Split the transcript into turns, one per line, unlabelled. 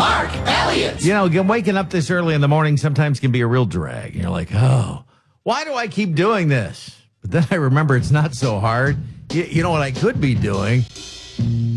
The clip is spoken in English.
Mark Elliott.
Waking up this early in the morning sometimes can be a real drag. You're like, oh, why do I keep doing this? But then I remember it's not so hard. You know what I could be doing?